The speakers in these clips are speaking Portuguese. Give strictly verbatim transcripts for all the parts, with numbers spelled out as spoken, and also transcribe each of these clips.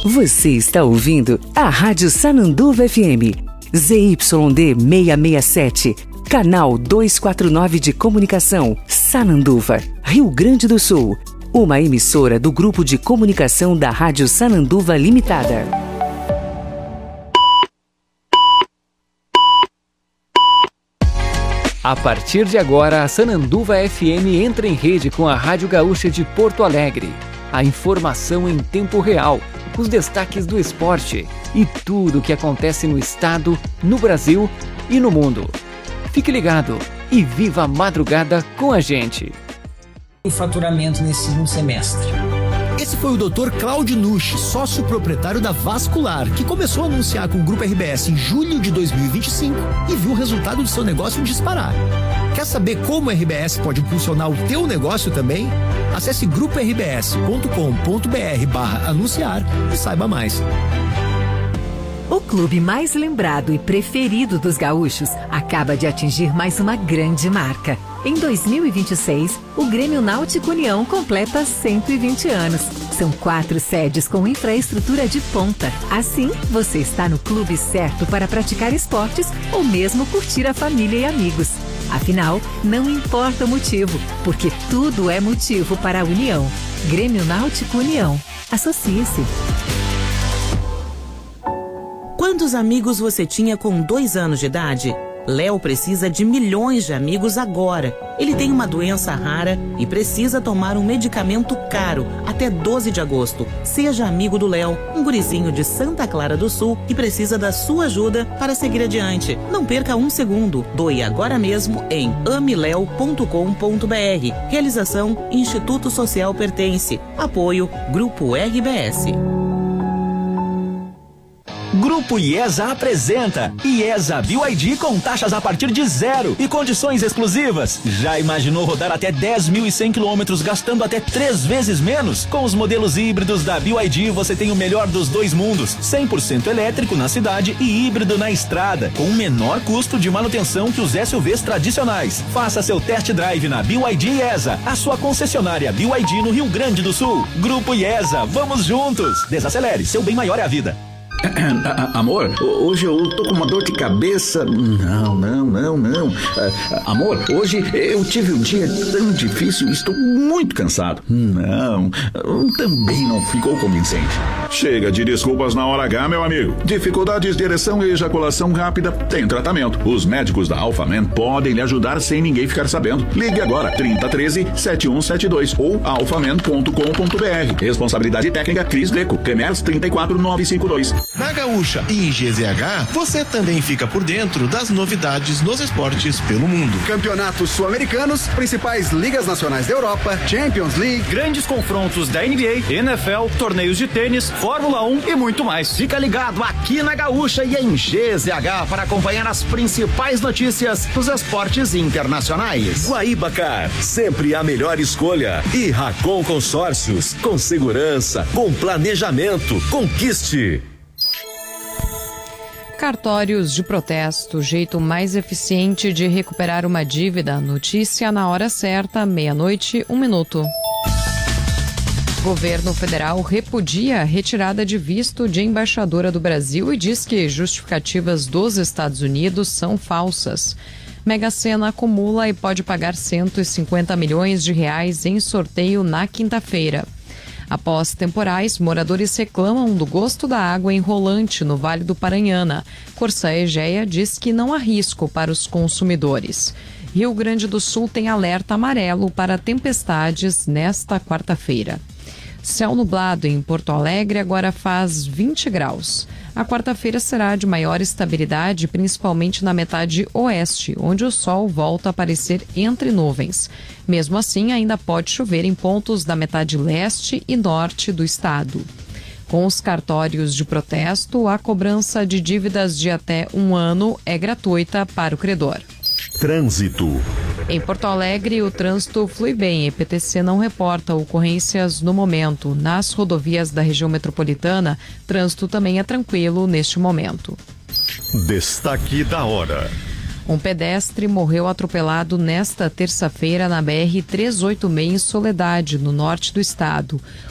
Você está ouvindo a Rádio Sananduva F M, Z Y D seiscentos e sessenta e sete, canal duzentos e quarenta e nove de comunicação, Sananduva, Rio Grande do Sul. Uma emissora do Grupo de Comunicação da Rádio Sananduva Limitada. A partir de agora, a Sananduva F M entra em rede com a Rádio Gaúcha de Porto Alegre. A informação em tempo real, os destaques do esporte e tudo o que acontece no estado, no Brasil e no mundo. Fique ligado e viva a madrugada com a gente. O faturamento nesse um semestre. Esse foi o doutor Cláudio Nucci, sócio proprietário da Vascular, que começou a anunciar com o Grupo R B S em julho de dois mil e vinte e cinco e viu o resultado do seu negócio disparar. Quer saber como o R B S pode impulsionar o teu negócio também? Acesse grupo r b s ponto com ponto b r barra anunciar e saiba mais. O clube mais lembrado e preferido dos gaúchos acaba de atingir mais uma grande marca. Em dois mil e vinte e seis, o Grêmio Náutico União completa cento e vinte anos. São quatro sedes com infraestrutura de ponta. Assim, você está no clube certo para praticar esportes ou mesmo curtir a família e amigos. Afinal, não importa o motivo, porque tudo é motivo para a união. Grêmio Náutico União. Associe-se. Quantos amigos você tinha com dois anos de idade? Léo precisa de milhões de amigos agora. Ele tem uma doença rara e precisa tomar um medicamento caro até doze de agosto. Seja amigo do Léo, um gurizinho de Santa Clara do Sul que precisa da sua ajuda para seguir adiante. Não perca um segundo. Doe agora mesmo em ame léo ponto com ponto b r. Realização Instituto Social Pertence. Apoio Grupo R B S. Grupo IESA apresenta IESA B Y D com taxas a partir de zero e condições exclusivas. Já imaginou rodar até dez mil e cem quilômetros gastando até três vezes menos? Com os modelos híbridos da B Y D você tem o melhor dos dois mundos, cem por cento elétrico na cidade e híbrido na estrada, com o menor custo de manutenção que os S U Vs tradicionais. Faça seu test drive na B Y D IESA, a sua concessionária B Y D no Rio Grande do Sul. Grupo IESA, vamos juntos! Desacelere, seu bem maior é a vida. Amor, hoje eu tô com uma dor de cabeça. Não, não, não, não. Amor, hoje eu tive um dia tão difícil e estou muito cansado. Não, também não ficou convincente. Chega de desculpas na hora H, meu amigo. Dificuldades de ereção e ejaculação rápida tem tratamento. Os médicos da Alphaman podem lhe ajudar sem ninguém ficar sabendo. Ligue agora, trinta treze, setenta e um setenta e dois ou alphaman ponto com ponto b r. Responsabilidade técnica Cris Greco, Cremers trinta e quatro mil novecentos e cinquenta e dois. Na Gaúcha e em G Z H, você também fica por dentro das novidades nos esportes pelo mundo. Campeonatos sul-americanos, principais ligas nacionais da Europa, Champions League, grandes confrontos da N B A, N F L, torneios de tênis, Fórmula um e muito mais. Fica ligado aqui na Gaúcha e em G Z H para acompanhar as principais notícias dos esportes internacionais. Guaíbacar, sempre a melhor escolha. E Racon Consórcios, com segurança, com planejamento, conquiste. Cartórios de protesto, jeito mais eficiente de recuperar uma dívida. Notícia na hora certa, meia-noite, um minuto. Governo federal repudia a retirada de visto de embaixadora do Brasil e diz que justificativas dos Estados Unidos são falsas. Mega Sena acumula e pode pagar cento e cinquenta milhões de reais em sorteio na quinta-feira. Após temporais, moradores reclamam do gosto da água enrolante no Vale do Paranhana. Corsã Egeia diz que não há risco para os consumidores. Rio Grande do Sul tem alerta amarelo para tempestades nesta quarta-feira. Céu nublado em Porto Alegre agora faz vinte graus. A quarta-feira será de maior estabilidade, principalmente na metade oeste, onde o sol volta a aparecer entre nuvens. Mesmo assim, ainda pode chover em pontos da metade leste e norte do estado. Com os cartórios de protesto, a cobrança de dívidas de até um ano é gratuita para o credor. Trânsito. Em Porto Alegre, o trânsito flui bem. A E P T C não reporta ocorrências no momento. Nas rodovias da região metropolitana, trânsito também é tranquilo neste momento. Destaque da hora. Um pedestre morreu atropelado nesta terça-feira na B R trezentos e oitenta e seis em Soledade, no norte do estado.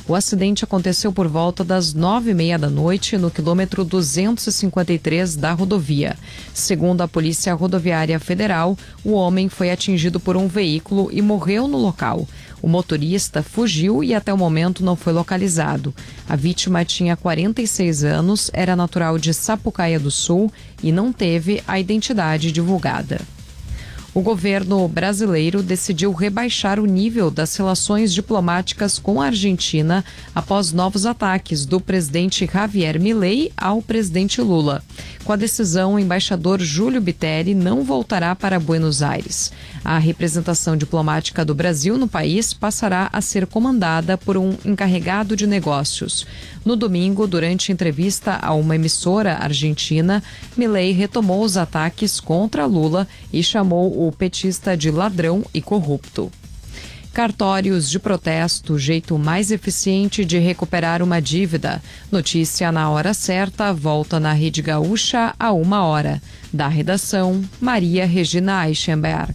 O acidente aconteceu por volta das nove e meia da noite no quilômetro duzentos e cinquenta e três da rodovia. Segundo a Polícia Rodoviária Federal, o homem foi atingido por um veículo e morreu no local. O motorista fugiu e até o momento não foi localizado. A vítima tinha quarenta e seis anos, era natural de Sapucaia do Sul e não teve a identidade divulgada. O governo brasileiro decidiu rebaixar o nível das relações diplomáticas com a Argentina após novos ataques do presidente Javier Milei ao presidente Lula. Com a decisão, o embaixador Júlio Bittelli não voltará para Buenos Aires. A representação diplomática do Brasil no país passará a ser comandada por um encarregado de negócios. No domingo, durante entrevista a uma emissora argentina, Milei retomou os ataques contra Lula e chamou o petista de ladrão e corrupto. Cartórios de protesto, jeito mais eficiente de recuperar uma dívida. Notícia na hora certa, volta na Rede Gaúcha a uma hora. Da redação, Maria Regina Eichenberg.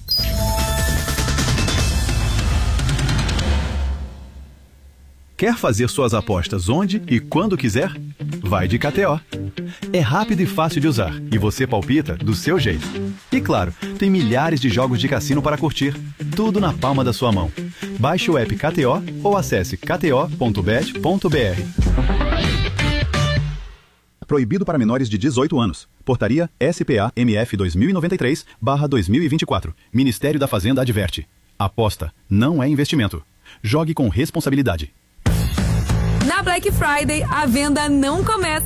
Quer fazer suas apostas onde e quando quiser? Vai de K T O. É rápido e fácil de usar e você palpita do seu jeito. E claro, tem milhares de jogos de cassino para curtir, tudo na palma da sua mão. Baixe o app K T O ou acesse k t o ponto bet ponto b r. Proibido para menores de dezoito anos. Portaria S P A M F dois mil e noventa e três barra dois mil e vinte e quatro. Ministério da Fazenda adverte. Aposta não é investimento. Jogue com responsabilidade. Na Black Friday, a venda não começa